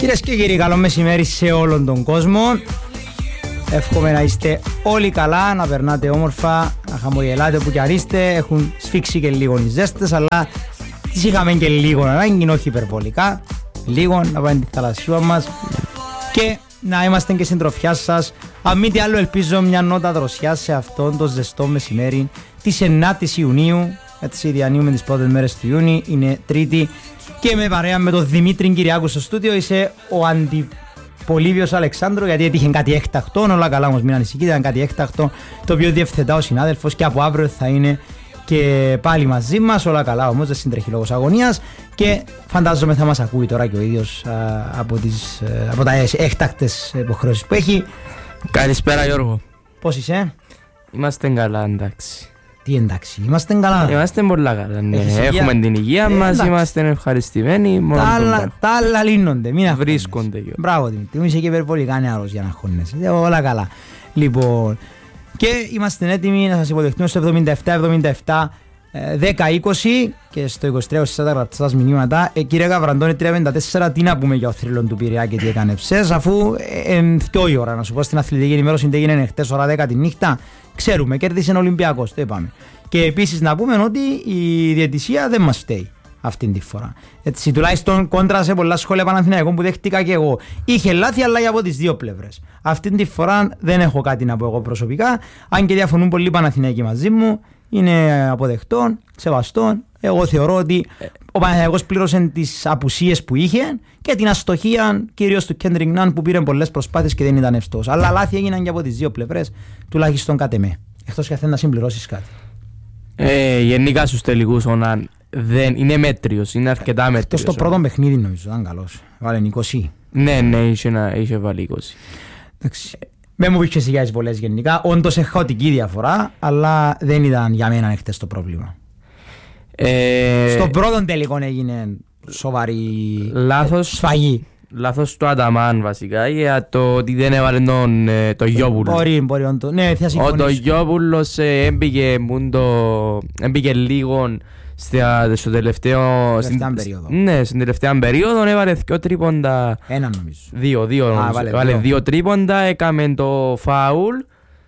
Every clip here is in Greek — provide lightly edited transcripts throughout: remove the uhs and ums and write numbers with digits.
Κυρίες και κύριοι, καλό μεσημέρι σε όλον τον κόσμο. Εύχομαι να είστε όλοι καλά, να περνάτε όμορφα, να χαμογελάτε όπου κι αν είστε. Έχουν σφίξει και λίγο οι ζέστες, αλλά τις είχαμε και λίγο ανάγκη, όχι υπερβολικά. Λίγο να πάμε τη θαλασσούα μας και να είμαστε και συντροφιά σας. Αν μη τι άλλο, ελπίζω μια νότα δροσιάς σε αυτόν τον ζεστό μεσημέρι της 9ης Ιουνίου. Έτσι διανύουμε τις πρώτες μέρες του Ιούνιου, είναι Τρίτη και με παρέα με τον Δημήτρη Κυριάκου στο στούντιο. Είσαι ο Αντιπολίβιος Αλεξάνδρου, γιατί έτυχε κάτι έκτακτο. Όλα καλά όμως, μην ανησυχείτε, ήταν κάτι έκτακτο το οποίο διευθετά ο συνάδελφος και από αύριο θα είναι και πάλι μαζί μας. Όλα καλά όμως, δεν συντρέχει λόγος αγωνίας και φαντάζομαι θα μας ακούει τώρα και ο ίδιος από τα έκτακτες υποχρεώσεις που έχει. Καλησπέρα Γιώργο. Πώς είσαι? Είμαστε καλά, εντάξει. Τι εντάξει, είμαστε καλά. Είμαστε πολλά καλά, ναι. Έχουμε την υγεία μας, είμαστε ευχαριστημένοι. Τα άλλα λύνονται, μην βρίσκονται. Μπράβο Δημήτρη, είσαι και υπερβολικά νεαρός για να χώνεσαι. Όλα καλά. Λοιπόν, και είμαστε έτοιμοι να σας υποδεχτούμε στο 77-77 10-20 και στο 23-24 σας μηνύματα. Κύριε Καβραντώνη, 354, τι να πούμε για ο θρύλον του Πειραιά και τι έκανε ψες, αφού φτιώ η ώρα να σου πω στην αθλητική ενημέρωση τι έγινε χτες ώρα 10 τη νύχτα. Ξέρουμε, κέρδισε ο Ολυμπιακός, το είπαμε. Και επίσης να πούμε ότι η διαιτησία δεν μας φταίει αυτήν τη φορά. Έτσι, τουλάχιστον κόντρα σε πολλά σχόλια Παναθηναϊκών που δέχτηκα και εγώ. Είχε λάθη, αλλά και από τις δύο πλευρές. Αυτήν τη φορά δεν έχω κάτι να πω εγώ προσωπικά. Αν και διαφωνούν πολλοί Παναθηναϊκοί μαζί μου, είναι αποδεκτό, σεβαστό. Εγώ θεωρώ ότι ο Παναθηναϊκός πλήρωσε τις απουσίες που είχε και την αστοχία κυρίως του Κέντρινγκ Ναν που πήρε πολλές προσπάθειες και δεν ήταν ευστός. Αλλά λάθη έγιναν και από τις δύο πλευρές, τουλάχιστον κατ' εμέ. Εκτός και θέλει να συμπληρώσεις κάτι. Γενικά στους τελικούς ο Ναν δεν είναι μέτριος, είναι αρκετά μέτριος. Εκτός στο πρώτο παιχνίδι νομίζω ήταν καλός. Βάλε 20. Ναι, είχε βάλει 20. Εντάξει. Με μου πεις για εισβολές γενικά. Όντως έχει χαοτική διαφορά, αλλά δεν ήταν για μένα χτες το πρόβλημα. Στο πρώτο τελικό έγινε σοβαρή σφαγή. Λάθος του Αταμάν βασικά για το ότι δεν έβαλε τον Γιώβουλο. Μπορεί όντως. Ναι, θα συμφωνήσω. Ο Γιώβουλος έμπηκε λίγο στο τελευταίο περίοδο. Ναι, στην τελευταία περίοδο έβαλε δύο τρίποντα. Ένα νομίζω. Έβαλε δύο τρίποντα, έκαμε το φάουλ.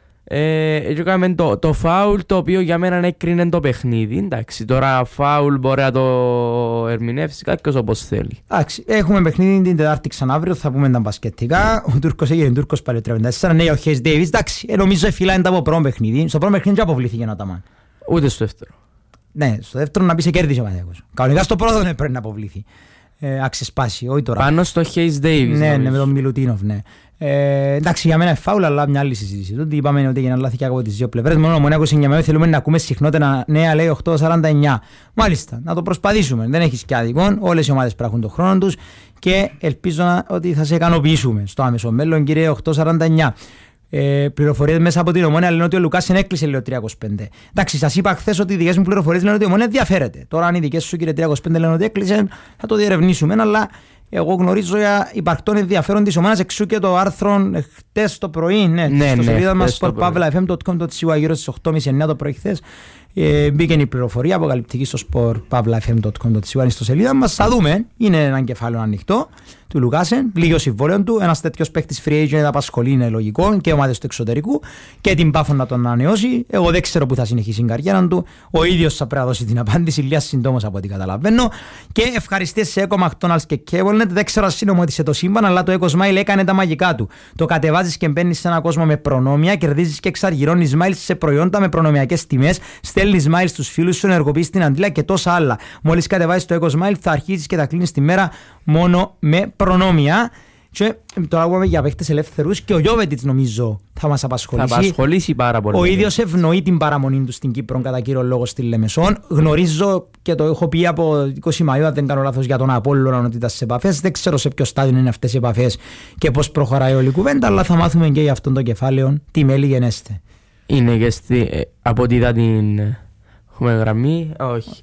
Έκαμε το φάουλ το οποίο για μένα έκρινε το παιχνίδι. Εντάξει, τώρα φάουλ μπορεί να το ερμηνεύσει κάποιος όπως θέλει. Εντάξει, έχουμε παιχνίδι την Τετάρτη ξαναύριο, θα πούμε τα μπασκετικά. Ο Τούρκος έγινε Τούρκος πάλι 34. Ναι, ο Χέις Ντέιβις, εντάξει, νομίζω εφυλάει τα από πρώτο παιχνίδι. Στο πρώτο παιχνίδι και αποβλήθηκε ο Αταμάν. Ούτε στο δεύτερο. Ναι, στο δεύτερο να πει σε κέρδισε ο Παναθηναϊκός. Κανονικά στο πρώτο δεν πρέπει να αποβλήθει. Αξεσπάσει, όχι τώρα. Πάνω στο Χέις Ντέιβις. Ναι, με τον Μιλουτίνοφ, ναι. Εντάξει, για μένα φάουλ, αλλά μια άλλη συζήτηση. Τότε είπαμε ότι έγιναν λάθη και από τις δύο πλευρές. Μόνο ο Μονέκος Ινιαμέο θέλουμε να ακούμε συχνότερα νέα, λέει 8:49. Μάλιστα, να το προσπαθήσουμε. Δεν έχεις και άδικο. Όλες οι ομάδες πράχουν τον χρόνο τους και ελπίζω ότι θα σε ικανοποιήσουμε στο άμεσο μέλλον, κύριε 8:49. Πληροφορίες μέσα από την Ομόνια λένε ότι ο Λουκάς ενέκλεισε, λέει, 325. Εντάξει, σας είπα χθες ότι οι δικές μου πληροφορίες λένε ότι η Ομόνια ενδιαφέρεται. Τώρα, αν οι δικές σου, κύριε 325, λένε ότι έκλεισε, θα το διερευνήσουμε. Αλλά εγώ γνωρίζω για υπαρκτόν ενδιαφέρον της Ομόνιας, εξού και το άρθρο χτες το πρωί. Ναι, στο σελίδα μας sportpavlafm.com.cy γύρω στις 8:30-9 το πρωί χθες. Μπήκε η πληροφορία αποκαλυπτική στο sportpavlafm.com.cy στο σελίδα μας. Θα δούμε, είναι ένα κεφάλαιο ανοιχτό του Λουκάσεν, λίγο συμβόλαιο του. Ένας τέτοιος παίκτης free agent απασχολεί, είναι λογικό, και ομάδες του εξωτερικού και την Πάφο να τον ανανεώσει. Εγώ δεν ξέρω που θα συνεχίσει η καριέρα του. Ο ίδιος θα πρέπει να δώσει την απάντηση, λίγα συντόμως από ό,τι καταλαβαίνω. Και ευχαριστίες σε Eco McDonald's και Cablenet. Δεν ξέρω αν συνομότησε το σύμπαν, αλλά το Eco Smile έκανε τα μαγικά του. Το κατεβάζεις και μπαίνεις σε έναν κόσμο με προνόμια, κερδίζεις και εξαργυρώνεις smiles σε προϊόντα με προνομιακές τιμές. Στέλνεις smiles στους φίλους σου, ενεργοποιείς την αντίλα και τόσα άλλα. Μόλις κατεβάζεις το Eco Smile, θα αρχίσεις και θα κλείνεις τη μέρα μόνο με προνόμια. Και τώρα πούμε για παίχτες ελεύθερους και ο Γιώβετιτς νομίζω θα μας απασχολήσει. Θα απασχολήσει πάρα πολύ. Ο ίδιος ευνοεί την παραμονή του στην Κύπρο κατά κύριο λόγο στη Λεμεσόν. Γνωρίζω και το έχω πει από 20 Μαΐου, αν δεν κάνω λάθος, για τον Απόλλωνα ότι ήταν σε επαφές. Δεν ξέρω σε ποιο στάδιο είναι αυτές οι επαφές και πώς προχωράει όλη η κουβέντα, αλλά θα μάθουμε και για αυτόν το κεφάλαιο τι μέλη γενέστε. Είναι και από ό,τι είδα την. Έχουμε γραμμή, όχι.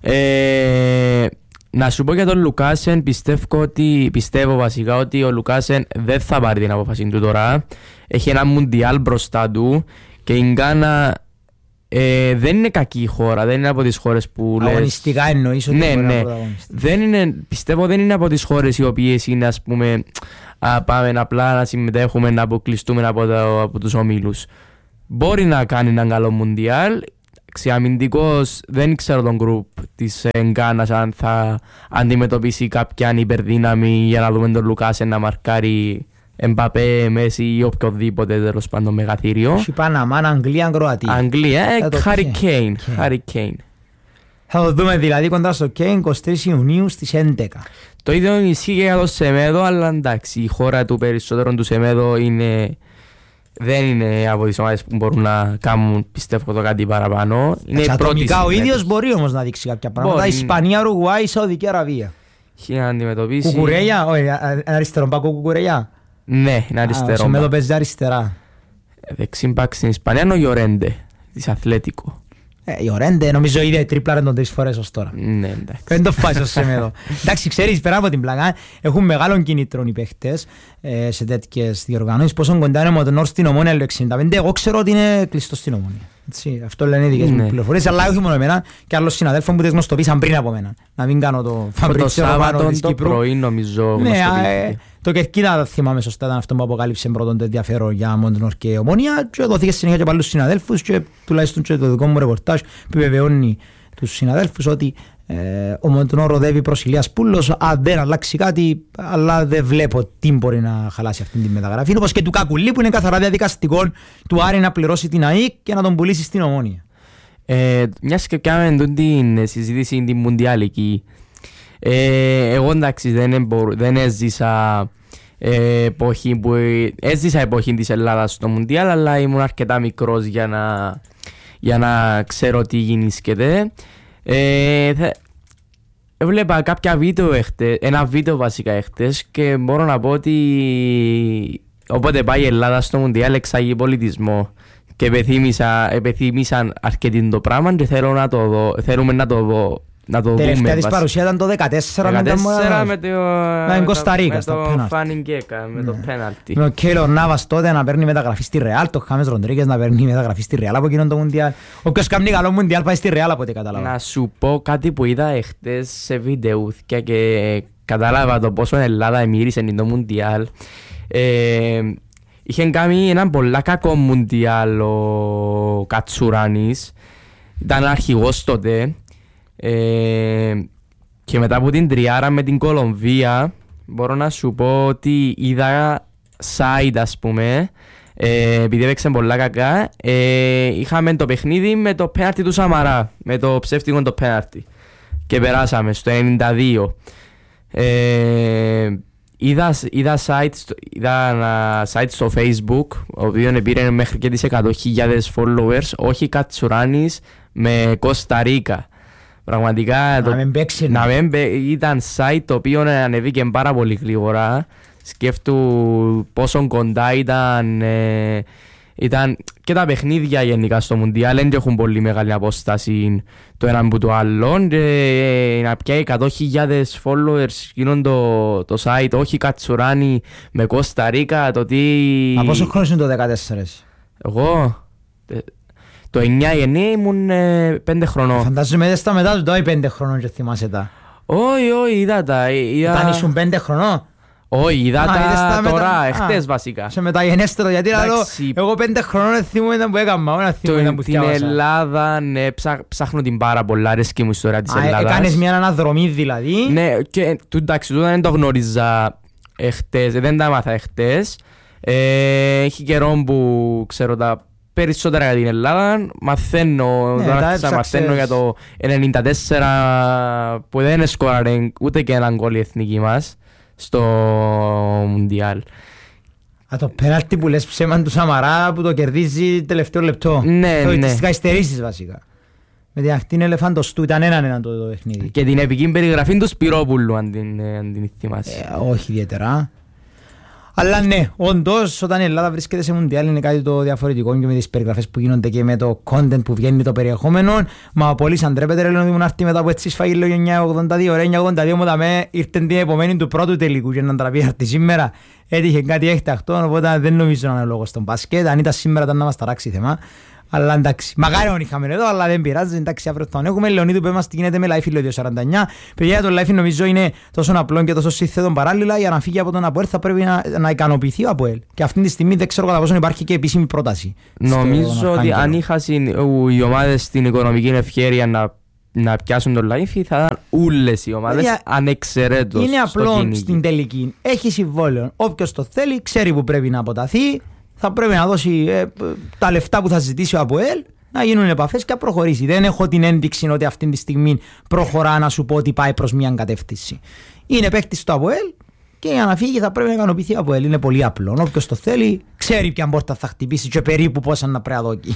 Να σου πω για τον Λουκάσεν, πιστεύω βασικά ότι ο Λουκάσεν δεν θα πάρει την απόφαση του τώρα. Έχει ένα μουντιάλ μπροστά του και η Γκάνα δεν είναι κακή η χώρα, δεν είναι από τις χώρες που λες. Αγωνιστικά εννοείς ότι μπορεί να πρωταγωνιστεί. Πιστεύω δεν είναι από τις χώρες οι οποίες είναι, ας πούμε, πάμε απλά να συμμετέχουμε, να αποκλειστούμε από τους ομίλους. Μπορεί να κάνει έναν καλό Μουντιάλ. Αμυντικός δεν ξέρω τον γκρουπ της Γκάνας αν θα αντιμετωπίσει κάποια υπερδύναμη για να δούμε τον Λουκάσε να μαρκάρει Εμπαπέ, Μέση ή οποιοδήποτε τέλος πάντων μεγαθύριο. Έχει Παναμάν, Αγγλία, Κροατία. Αγγλία, Harry Kane. Θα το δούμε δηλαδή κοντά στο Kane 23 Ιουνίου στις 11. Το ίδιο ισχύει και για το Σεμέδο, αλλά εντάξει, η χώρα του περισσότερων του Σεμέδο δεν είναι από τις ομάδες που μπορούν να κάνουν, πιστεύω, το κάτι παραπάνω. Ατομικά ο ίδιος μπορεί όμως να δείξει κάποια πράγματα. Ισπανία, Ουρουγουάη, Σαουδική Αραβία. Έχει να αντιμετωπίσει. Κουκουρέια, όχι, αριστερό μπακό Κουκουρέια. Ναι, είναι αριστερό. Σεμέδο παίζει αριστερά. Δεξιμπακ στην Ισπανία είναι ο Γιορέντε της Αθλέτικο. Η Ορέντε νομίζω είδε τρίπλαρε τον 3 φορές ως τώρα. Ναι, εντάξει. Δεν το φάει ως Σεμέδο. Εντάξει, ξέρεις, πέρα από την πλάκα, έχουν μεγάλων κινήτρων οι παίχτες σε τέτοιες διοργανώσεις. Πόσο κοντά είναι με τον Νόρ στην Ομόνια, λέω 65. Εγώ ξέρω ότι είναι κλειστό στην Ομόνια. Αυτό λένε οι δικές μου πληροφορίες, αλλά όχι μόνο εμένα και άλλους συναδέλφων που τις γνωστοποίησαν πριν από μένα. Να μην κάνω το Φαμπρίτσιο Ρωμάνο της Κύπρου. Το πρωί νομίζω γνωστοποιήθηκε. Το Κερκίδα θυμάμαι σωστά, ήταν αυτό που αποκάλυψε πρώτον το ενδιαφέρον για Μοντνόρ και Ομόνια και δόθηκε συνέχεια και από άλλους συναδέλφους και τουλάχιστον και το δικό μου ρεπορτάζ που επιβεβαιώνει τους συναδέλφους ότι ο Μοντνόρ οδεύει προς Ηλίας Πούλος. Αν δεν αλλάξει κάτι, αλλά δεν βλέπω τι μπορεί να χαλάσει αυτή τη μεταγραφή. Όπως και του Κακουλή που είναι καθαρά διαδικαστικό του Άρη να πληρώσει την ΑΕΚ και να τον πουλήσει στην Ομόνια. Μιας και κάνουμε την συζήτηση την Μουντιάλικη. Εγώ εντάξει δεν έζησα εποχή που έζησα εποχή της Ελλάδας στο Μουντιάλ, αλλά ήμουν αρκετά μικρός για να ξέρω τι γίνησκεται. Έβλεπα κάποια βίντεο ένα βίντεο βασικά εχθές και μπορώ να πω ότι όποτε πάει η Ελλάδα στο Μουντιάλ εξάγει πολιτισμό και επιθύμησαν αρκετή το πράγμα και θέλουμε να το δω. Τελευταία της παρουσία ήταν το 14 με το Κοσταρίκα στο Φάνιγκέκα, με το πέναλτι. Με ο Κέιλορ Νάβας τότε να παίρνει μεταγραφή στη Ρεάλ, το Χάμες Ροντρίγκες να παίρνει μεταγραφή στη Ρεάλ από εκείνον το Μουντιάλ. Όποιος κάνει καλό Μουντιάλ πάει στη Ρεάλ από ό,τι κατάλαβα. Να σου πω κάτι που είδα εχθές σε βιντεούθια και κατάλαβα το πόσο η Ελλάδα εμύρισε το Μουντιάλ. Είχε κάνει έναν πολλά κακό Μουντιάλ ο Κατσουράνης, ήταν αρχηγός τότε. Και μετά από την τριάρα με την Κολομβία μπορώ να σου πω ότι είδα side, ας πούμε, επειδή έπαιξε πολλά κακά. Είχαμε το παιχνίδι με το πέναρτι του Σαμαρά, με το ψεύτικο το πέναρτι και περάσαμε στο 92. Είδα ένα site στο Facebook, ο οποίος πήρε μέχρι και τις 100.000 followers, όχι Κατσουράνης με Κοσταρίκα. Πραγματικά ήταν site το οποίο ανεβήκε πάρα πολύ γρήγορα. Σκέφτου πόσο κοντά ήταν και τα παιχνίδια γενικά στο Μουντιάλ. Δεν έχουν πολύ μεγάλη απόσταση το ένα από το άλλο. Να πιάει 100.000 followers γίνον το site, όχι Κατσουράνη με Κοσταρίκα. Από πόσο χρόνος είναι το 14? Εγώ το 9 Γενή ήμουν 5 χρονών. Φαντάζομαι δεν στα μετά του τώρα 5 χρονών και θυμάσαι τα. Όχι, είδα τα. Όταν ήσουν 5 χρονών. Όχι, είδα τα τώρα, εχθές βασικά. Σε μεταγενέστερο, γιατί εγώ 5 χρονών θυμούμαι ήταν που έκανα. Την Ελλάδα, ναι, ψάχνω την πάρα πολλά, αρέσκει μου η ιστορία της Ελλάδας. Έκανες μια αναδρομή δηλαδή. Ναι, και εντάξει, τούτα δεν το γνώριζα εχθές, δεν τα έμαθα εχθές. Έχει καιρό που ξέρω τα περισσότερα για την Ελλάδα. Μαθαίνω για το 1994 που δεν σκόραρε ούτε και έναν γκολ η εθνική μας στο Μουντιάλ. Το πέναλτι που λες ψέμαν του Σαμαρά που το κερδίζει τελευταίο λεπτό. Ναι, ναι. Τις καθυστερήσεις βασικά. Με την ακτίνη ελεφάντος του ήταν έναν το παιχνίδι. Και την επική περιγραφή του Σπυρόπουλου αν την θυμάσαι. Όχι ιδιαίτερα. Αλλά ναι, όντως όταν η Ελλάδα βρίσκεται σε Μουντιάλ είναι κάτι το διαφορετικό και με τις περιγραφές που γίνονται και με το content που βγαίνει το περιεχόμενο. Μα πολύ σαν τρέπεται λένε ότι ήμουν άρτη μετά από έτσι σφαγή λόγω 982 μου δαμε ήρθε την επομένη του πρώτου τελικού και να τραπεί άρτη σήμερα. Έτυχε κάτι έκτακτο, οπότε δεν νομίζω να είναι λόγος στον μπάσκετ. Αν ήταν σήμερα ήταν να μας ταράξει θέμα. Αλλά εντάξει, μακάρι να είχαμε εδώ, αλλά δεν πειράζει. Εντάξει, αύριο θα έχουμε. Λεωνίδου, που είμαστε, τι γίνεται με Λαϊφή, λέω 249. Παιδιά, το Λαϊφή νομίζω είναι τόσο απλό και τόσο σύνθετο παράλληλα. Για να φύγει από τον ΑΠΟΕΛ θα πρέπει να ικανοποιηθεί ο ΑΠΟΕΛ. Και αυτή τη στιγμή δεν ξέρω κατά πόσο υπάρχει και επίσημη πρόταση. Νομίζω ότι αν είχαν οι ομάδες την οικονομική ευκαιρία να πιάσουν τον Λαϊφή, θα ήταν όλες οι ομάδες ανεξαιρέτως. Είναι απλό στην τελική. Έχει συμβόλαιο. Όποιος το θέλει, ξέρει που πρέπει να αποταθεί. Θα πρέπει να δώσει τα λεφτά που θα ζητήσει ο ΑΠΟΕΛ, να γίνουν επαφές και να προχωρήσει. Δεν έχω την ένδειξη ότι αυτή τη στιγμή προχωρά να σου πω ότι πάει προς μια κατεύθυνση. Είναι παίκτης του ΑΠΟΕΛ και για να φύγει θα πρέπει να ικανοποιηθεί ο ΑΠΟΕΛ. Είναι πολύ απλό. Όποιος το θέλει, ξέρει ποια πόρτα θα χτυπήσει και περίπου πόσα να πρέπει να δώσει.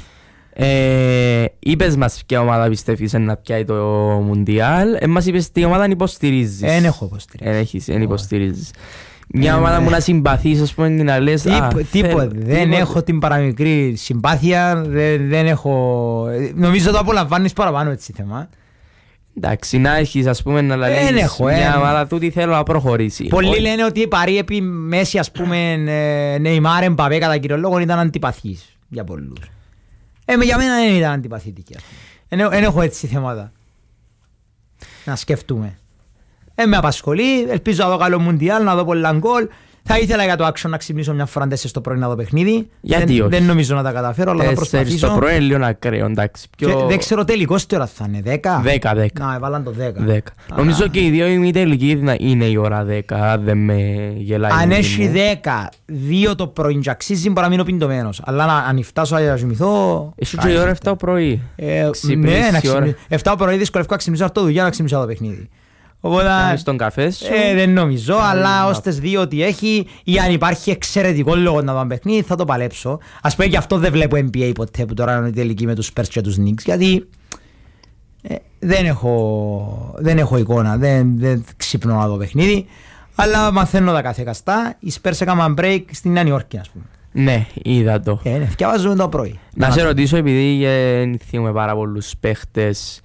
Είπες μας ποια ομάδα πιστεύεις να πιάει το Μουντιάλ. Μας είπες τι ομάδα υποστηρίζεις. Δεν έχω υποστηρίζει. Δεν υποστηρίζεις. Μια ομάδα μου να συμπαθείς, ας πούμε, και να λες τίποτε, δεν έχω την παραμικρή συμπάθεια, δεν έχω. Νομίζω το απολαμβάνεις παραπάνω έτσι θέμα. Εντάξει, να έχεις, ας πούμε, να λες μια ομάδα τούτη θέλω να προχωρήσει. Πολλοί λένε ότι η Παρί επί μέση, ας πούμε, Νεϊμάρ, Εμπαπέ κατά κύριο λόγο ήταν αντιπαθής για πολλούς. Για μένα δεν ήταν αντιπαθητική. Δεν έχω έτσι θέματα να σκεφτούμε. Με απασχολεί, ελπίζω να δω καλό Μουντιάλ, να δω πολλά γκολ. Θα ήθελα για το άξιο να ξυπνήσω μια φορά 4 το πρωί να δω παιχνίδι. Γιατί όχι. Δεν νομίζω να τα καταφέρω, αλλά θα προσπαθήσω. 4 το πρωί είναι λίγο ακραίο, εντάξει. Δεν ξέρω τελικώς τι ώρα θα είναι, 10. 10. Να, έβαλαν το 10. Νομίζω και οι δύο ημιτελικοί είναι η ώρα 10, δεν με γελάει. Αν έχει 10, 2 το πρωί και αξίζει μπορεί να μείνω πιντωμένος. Αλλά αν φτάσω να ξυπνηθώ. Εσύ και η ώρα 7 το πρωί. Ναι, 7 το πρωί δυσκολεύω να ξυπνήσω αυτό δουλειά να ξυπνήσω το παιχνίδι. Κάνεις τον καφέ σου. Δεν νομίζω, αλλά ως τις δύο ότι έχει ή αν υπάρχει εξαιρετικό λόγο να δω παιχνίδι θα το παλέψω. Ας πούμε και αυτό δεν βλέπω NBA ποτέ που τώρα είναι η τελική με τους Spurs και τους Knicks, γιατί δεν έχω εικόνα, δεν ξυπνώ να δω παιχνίδι, αλλά μαθαίνω τα καθεκαστά. Οι Spurs έκαναν break στην Νέα Υόρκη, ας πούμε. Ναι, είδα το. Διαβάζουμε το πρωί. Να σε ρωτήσω, επειδή θυμούμε πάρα πολλούς παίχτες,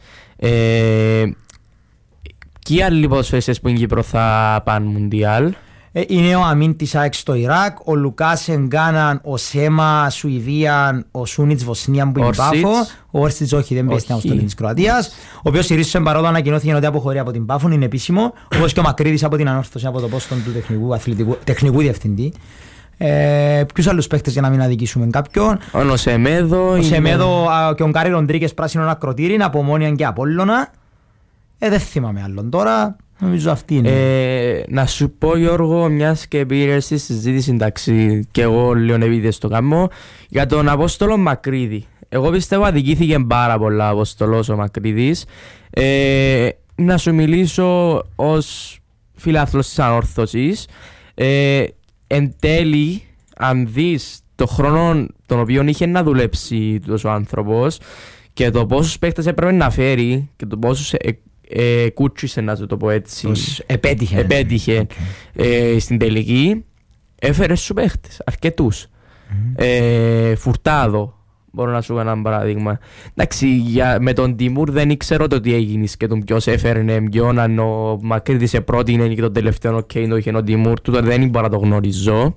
ποιοι άλλοι ποδοσφαιριστές που είναι Κύπρο θα πάνε Μουντιάλ? Είναι ο Αμίν της ΑΕΚ στο Ιράκ, ο Λουκάσεν Γκάναν, ο Σέμα Σουηδία, ο Σούνιτς Βοσνία που είναι Πάφο, ο Όρστιτς όχι, δεν παίζει στην αποστολή της Κροατίας, ο οποίος η Ρίσος Εμπαρόδο ανακοινώθηκε ότι αποχωρεί από την Πάφο, είναι επίσημο, όπως και ο Μακρύδης από την ανόρθωση από το πόστο του τεχνικού διευθυντή. Ποιους άλλους παίχτες για να μην αδικήσουμε κάποιον? Ο Σεμέδο και ο Γκάρι Ροντρίκες πράσινο ακροτήρι, από Ομόνια και Απόλλωνα. Δεν θυμάμαι άλλον τώρα, νομίζω αυτή είναι. Να σου πω, Γιώργο, μιας και πήρες στη συζήτηση, εντάξει, και εγώ λίγο επειδή στο καμώ, για τον Απόστολο Μακρύδη. Εγώ πιστεύω αδικήθηκε πάρα πολλά ο Απόστολος ο Μακρύδης. Να σου μιλήσω ως φιλάθλος της ανόρθωσης. Εν τέλει, αν δεις το χρόνο τον οποίο είχε να δουλέψει ο άνθρωπος και το πόσους παίκτες έπρεπε να φέρει και το πόσους κούτσισε, να το πω έτσι, επέτυχε στην τελική, έφερε στους παίχτες αρκετούς. Φουρτάδο, μπορώ να σου πω ένα παράδειγμα. Εντάξει, με τον Τιμούρ δεν ήξερα το τι έγινε και τον ποιος έφερνε ποιον, αν ο Μακρύδης πρότεινε και τον τελευταίο το είχε ο Τιμούρ, τούτο δεν μπορώ να το γνωρίζω.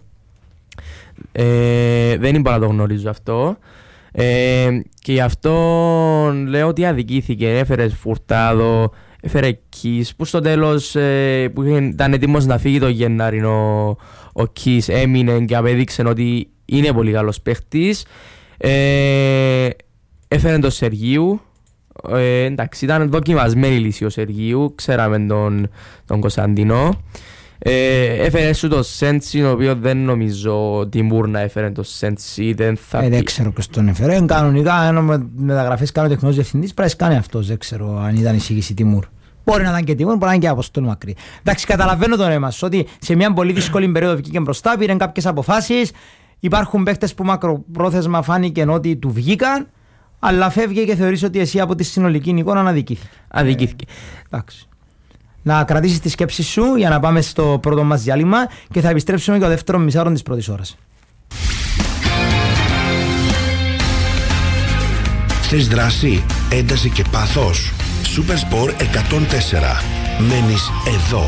Δεν μπορώ να το γνωρίζω αυτό. Και γι' αυτό λέω ότι αδικήθηκε. Έφερε Φουρτάδο, έφερε Κις, που στο τέλος που ήταν έτοιμος να φύγει το Γενάρη ο Κις έμεινε και απέδειξε ότι είναι πολύ καλός παίχτης. Έφερε τον Σεργίου. Εντάξει, ήταν δοκιμασμένη λύση ο Σεργίου, ξέραμε τον Κωνσταντινό. Έφερε σου το Σέντσι, ο οποίο δεν νομίζω ότι Τιμούρ να έφερε το Σέντσι. Δεν ξέρω ποιος τον έφερε. Κανονικά, ενώ με μεταγραφές κάνω τεχνικός διευθυντής, πρέπει να κάνει αυτός. Δεν ξέρω αν ήταν εισήγηση Τιμούρ. Μπορεί να ήταν και Τιμούρ, μπορεί να είναι και Αποστόλου Μακρύ. Εντάξει, καταλαβαίνω τον αίμα σου ότι σε μια πολύ δύσκολη περίοδο βγήκε μπροστά, πήραν κάποιες αποφάσεις. Υπάρχουν παίχτες που μακροπρόθεσμα φάνηκε ότι του βγήκαν, αλλά φεύγει και θεωρείς ότι εσύ από τη συνολική εικόνα αδικήθηκε. Εντάξει. Να κρατήσεις τη σκέψη σου για να πάμε στο πρώτο μας διάλειμμα και θα επιστρέψουμε για το δεύτερο μισάωρο της πρώτης ώρας. Θες δράση, ένταση και πάθος? Supersport 104. Μένεις εδώ.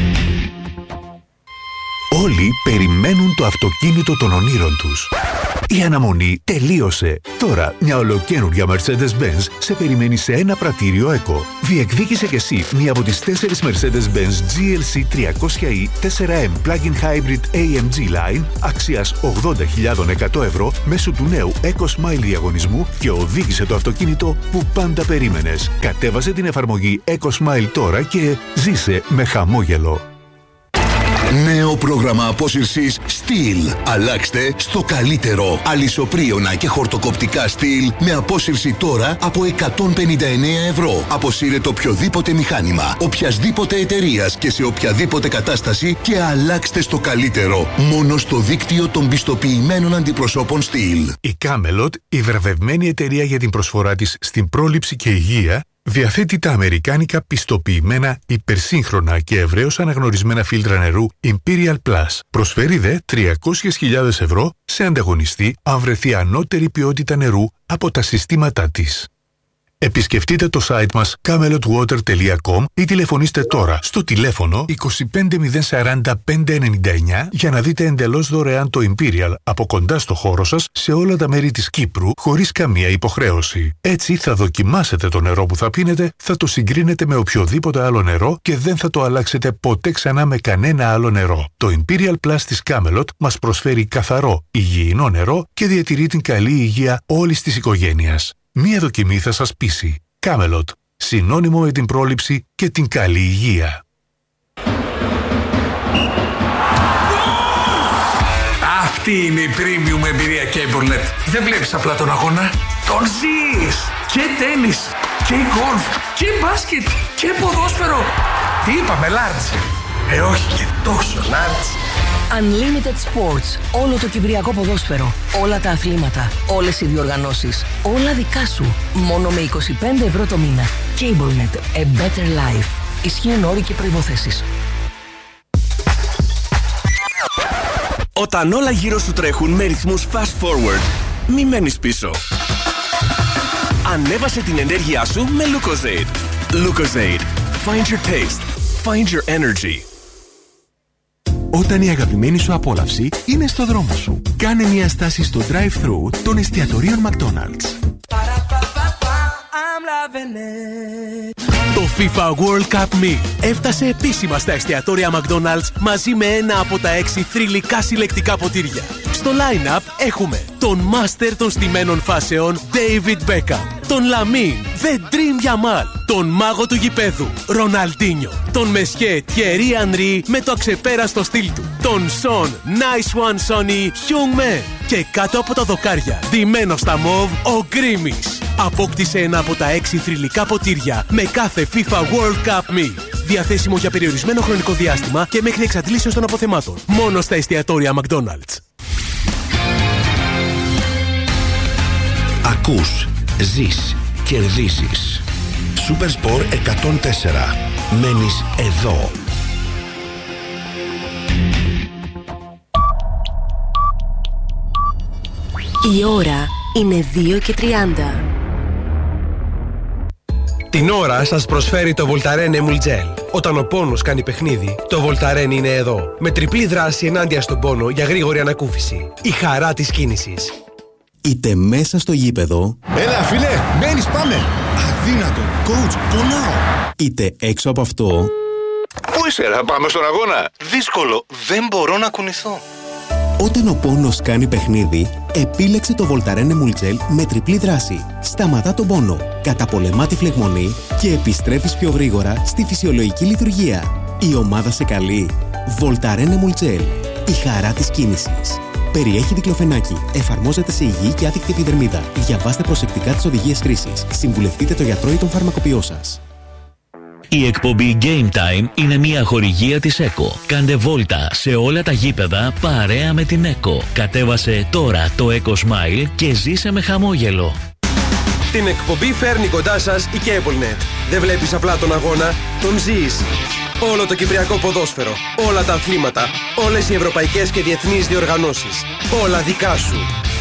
Όλοι περιμένουν το αυτοκίνητο των ονείρων τους. Η αναμονή τελείωσε. Τώρα μια ολοκαίνουργια Mercedes-Benz σε περιμένει σε ένα πρατήριο ECO. Διεκδίκησε κι εσύ μία από τις 4 Mercedes-Benz GLC 300e 4M Plug-in Hybrid AMG Line αξίας 80.100 ευρώ μέσω του νέου ECO Smile διαγωνισμού και οδήγησε το αυτοκίνητο που πάντα περίμενες. Κατέβασε την εφαρμογή ECO Smile τώρα και ζήσε με χαμόγελο. Νέο πρόγραμμα απόσυρσης Steel. Αλλάξτε στο καλύτερο. Αλυσοπρίωνα και χορτοκοπτικά Steel με απόσυρση τώρα από 159 ευρώ. Αποσύρετε οποιοδήποτε μηχάνημα, οποιασδήποτε εταιρείας και σε οποιαδήποτε κατάσταση και αλλάξτε στο καλύτερο. Μόνο στο δίκτυο των πιστοποιημένων αντιπροσώπων Steel. Η Camelot, η βραβευμένη εταιρεία για την προσφορά της στην πρόληψη και υγεία, διαθέτει τα αμερικάνικα πιστοποιημένα υπερσύγχρονα και ευρέως αναγνωρισμένα φίλτρα νερού Imperial Plus. Προσφέρει δε 300.000 ευρώ σε ανταγωνιστή αν βρεθεί ανώτερη ποιότητα νερού από τα συστήματά της. Επισκεφτείτε το site μας camelotwater.com ή τηλεφωνήστε τώρα στο τηλέφωνο 25040 599 για να δείτε εντελώς δωρεάν το Imperial από κοντά στο χώρο σας σε όλα τα μέρη της Κύπρου χωρίς καμία υποχρέωση. Έτσι θα δοκιμάσετε το νερό που θα πίνετε, θα το συγκρίνετε με οποιοδήποτε άλλο νερό και δεν θα το αλλάξετε ποτέ ξανά με κανένα άλλο νερό. Το Imperial Plus της Camelot μας προσφέρει καθαρό, υγιεινό νερό και διατηρεί την καλή υγεία όλης της οικογένειας. Μία δοκιμή θα σας πείσει. Camelot. Συνώνυμο με την πρόληψη και την καλή υγεία. Αυτή είναι η premium εμπειρία CableNet. Δεν βλέπεις απλά τον αγώνα, τον ζεις. Και τένις, και γκολφ, και μπάσκετ, και ποδόσφαιρο. Τι είπαμε, large? Όχι και τόσο large. Unlimited Sports. Όλο το κυπριακό ποδόσφαιρο. Όλα τα αθλήματα. Όλες οι διοργανώσεις. Όλα δικά σου. Μόνο με 25 ευρώ το μήνα. CableNet. A better life. Ισχύουν όροι και προϋποθέσεις. Όταν όλα γύρω σου τρέχουν με ρυθμούς fast forward, μη μένεις πίσω. Ανέβασε την ενέργειά σου με Lucozade. Lucozade. Find your taste. Find your energy. Όταν η αγαπημένη σου απόλαυση είναι στο δρόμο σου. Κάνε μια στάση στο drive-thru των εστιατορίων McDonald's. Το FIFA World Cup Meal έφτασε επίσημα στα εστιατόρια McDonald's μαζί με ένα από τα 6 θρυλικά συλλεκτικά ποτήρια. Στο line-up έχουμε τον Master των στημένων φάσεων David Beckham, τον Lamine The Dream Yamal, τον μάγο του γηπέδου Ροναλντίνιο, τον Μεσχέ Thierry Henry με το αξεπέραστο στυλ του, τον Son Nice One Sonny Heung-min και κάτω από τα δοκάρια, ντυμένο στα μοβ, ο Γκρίμις. Απόκτησε ένα από τα 6 θρυλικά ποτήρια με κάθε FIFA World Cup Meal. Διαθέσιμο για περιορισμένο χρονικό διάστημα και μέχρι εξαντλήσεως των αποθεμάτων. Μόνο στα εστιατόρια McDonald's. Ακούς, ζεις, κερδίζεις. Supersport 104. Μένεις εδώ. Η ώρα είναι 2:30. Την ώρα σας προσφέρει το Voltaren Emul Gel. Όταν ο πόνος κάνει παιχνίδι, το Voltaren είναι εδώ. Με τριπλή δράση ενάντια στον πόνο για γρήγορη ανακούφιση. Η χαρά της κίνησης. Είτε μέσα στο γήπεδο. Έλα φίλε, μπαίνεις, πάμε. Αδύνατο, coach, πονάω. Είτε έξω από αυτό. Πού είσαι ρε, πάμε στον αγώνα. Δύσκολο, δεν μπορώ να κουνηθώ. Όταν ο πόνος κάνει παιχνίδι, επίλεξε το Voltaren Emul Gel με τριπλή δράση. Σταματά τον πόνο, καταπολεμά τη φλεγμονή και επιστρέφεις πιο γρήγορα στη φυσιολογική λειτουργία. Η ομάδα σε καλεί. Voltaren Emul Gel. Η χαρά της κίνησης. Περιέχει δικλοφενάκι. Εφαρμόζεται σε υγιή και άδικτη επιδερμίδα. Διαβάστε προσεκτικά τις οδηγίες χρήσης. Συμβουλευτείτε το γιατρό ή τον φαρμακοποιό σας. Η εκπομπή Game Time είναι μια χορηγία της ΕΚΟ. Κάντε βόλτα σε όλα τα γήπεδα παρέα με την ΕΚΟ. Κατέβασε τώρα το ECO Smile και ζήσε με χαμόγελο. Την εκπομπή φέρνει κοντά σας η CableNet. Δεν βλέπεις απλά τον αγώνα, τον ζεις. Όλο το κυπριακό ποδόσφαιρο, όλα τα αθλήματα, όλες οι ευρωπαϊκές και διεθνείς διοργανώσεις. Όλα δικά σου.